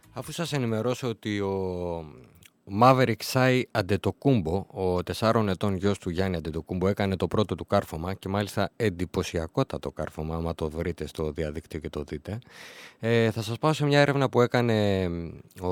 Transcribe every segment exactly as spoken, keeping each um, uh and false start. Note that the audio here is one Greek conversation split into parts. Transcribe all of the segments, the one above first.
Αφού σας ενημερώσω ότι ο Maverick Sai Αντετοκούμπο, ο τεσσάρων ετών γιος του Γιάννη Αντετοκούμπο, έκανε το πρώτο του κάρφωμα και μάλιστα εντυπωσιακότατο κάρφωμα, άμα το βρείτε στο διαδίκτυο και το δείτε. Ε, θα σας πάω σε μια έρευνα που έκανε ο,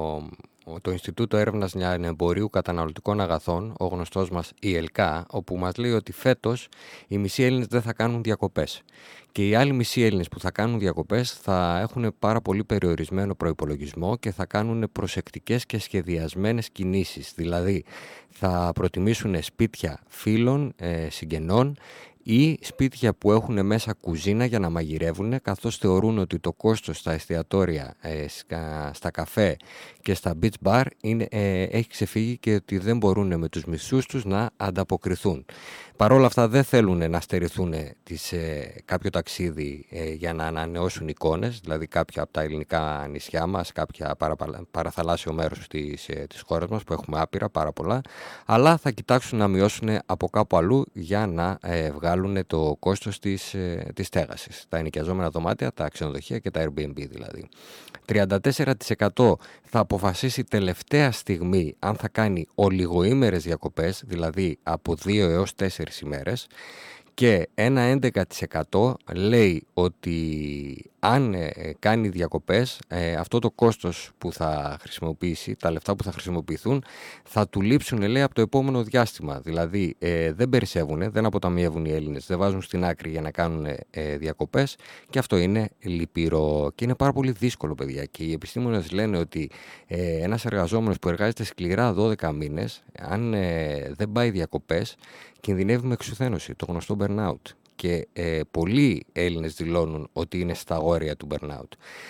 το Ινστιτούτο Έρευνας Λιανεμπορίου Καταναλωτικών Αγαθών, ο γνωστός μας η ΕΛΚΑ, όπου μας λέει ότι φέτος οι μισοί Έλληνες δεν θα κάνουν διακοπές. Και οι άλλοι μισοί Έλληνες που θα κάνουν διακοπές θα έχουν πάρα πολύ περιορισμένο προϋπολογισμό και θα κάνουν προσεκτικές και σχεδιασμένες κινήσεις. Δηλαδή θα προτιμήσουν σπίτια φίλων, ε, συγγενών ή σπίτια που έχουν μέσα κουζίνα για να μαγειρεύουν, καθώς θεωρούν ότι το κόστος στα εστιατόρια, ε, στα, στα καφέ και στα beach bar είναι, ε, έχει ξεφύγει και ότι δεν μπορούν με τους μισθούς τους να ανταποκριθούν. Παρ' όλα αυτά δεν θέλουν να στερηθούν τις, ε, κάποιο ταξίδι ε, για να ανανεώσουν εικόνες, δηλαδή κάποια από τα ελληνικά νησιά μας, κάποια παρα, παραθαλάσσιο μέρος της, ε, της χώρας μας που έχουμε άπειρα, πάρα πολλά, αλλά θα κοιτάξουν να μειώσουν από κάπου αλλού για να ε, βγάλουν το κόστος της, ε, της στέγασης. Τα ενοικιαζόμενα δωμάτια, τα ξενοδοχεία και τα Airbnb δηλαδή. τριάντα τέσσερα τοις εκατό θα αποφασίσει τελευταία στιγμή αν θα κάνει ολιγοήμερες διακοπές, δηλαδή από δύο έως τέσσερις ημέρες, και ένα έντεκα τοις εκατό λέει ότι αν ε, κάνει διακοπές, ε, αυτό το κόστος που θα χρησιμοποιήσει, τα λεφτά που θα χρησιμοποιηθούν, θα του λείψουν, λέει, από το επόμενο διάστημα. Δηλαδή ε, δεν περισσεύουν, δεν αποταμιεύουν οι Έλληνες, δεν βάζουν στην άκρη για να κάνουν ε, διακοπές, και αυτό είναι λυπηρό και είναι πάρα πολύ δύσκολο, παιδιά. Και οι επιστήμονες λένε ότι ε, ένας εργαζόμενος που εργάζεται σκληρά δώδεκα μήνες, αν ε, δεν πάει διακοπές, κινδυνεύει με εξουθένωση, το γνωστό burnout. Και ε, πολλοί Έλληνες δηλώνουν ότι είναι στα αγόρια του burnout.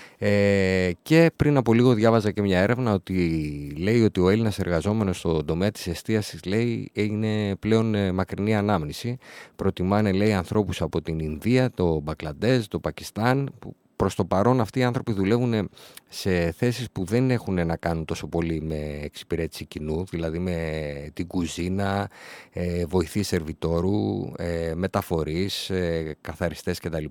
Ε, και πριν από λίγο διάβαζα και μια έρευνα ότι λέει ότι ο Έλληνας εργαζόμενος στον τομέα της εστίασης, λέει, είναι πλέον ε, μακρινή ανάμνηση. Προτιμάνε, λέει, ανθρώπους από την Ινδία, το Μπαγκλαντές, το Πακιστάν, που προς το παρόν αυτοί οι άνθρωποι δουλεύουν σε θέσεις που δεν έχουν να κάνουν τόσο πολύ με εξυπηρέτηση κοινού, δηλαδή με την κουζίνα, ε, βοηθή σερβιτόρου, ε, μεταφορείς, ε, καθαριστές κτλ.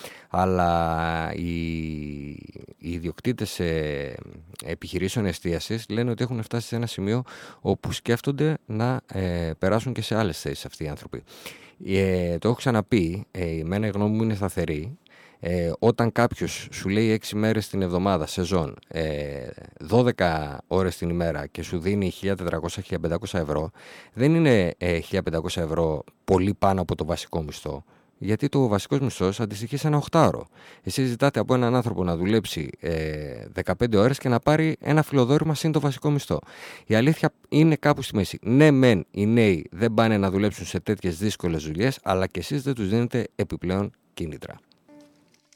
Αλλά οι, οι ιδιοκτήτες ε, επιχειρήσεων εστίασης λένε ότι έχουν φτάσει σε ένα σημείο όπου σκέφτονται να ε, περάσουν και σε άλλες θέσεις αυτοί οι άνθρωποι. Ε, το έχω ξαναπεί, ε, εμένα η γνώμη μου είναι σταθερή. Ε, όταν κάποιος σου λέει έξι μέρες την εβδομάδα, σεζόν, ε, δώδεκα ώρες την ημέρα και σου δίνει χίλια τετρακόσια με χίλια πεντακόσια ευρώ, δεν είναι ε, χίλια πεντακόσια ευρώ πολύ πάνω από το βασικό μισθό, γιατί το βασικός μισθός αντιστοιχεί σε ένα οχτάωρο. Εσείς ζητάτε από έναν άνθρωπο να δουλέψει ε, δεκαπέντε ώρες και να πάρει ένα φιλοδόρημα συν το βασικό μισθό. Η αλήθεια είναι κάπου στη μέση. Ναι, μεν οι νέοι δεν πάνε να δουλέψουν σε τέτοιες δύσκολες δουλειές, αλλά και εσείς δεν τους δίνετε επιπλέον κίνητρα.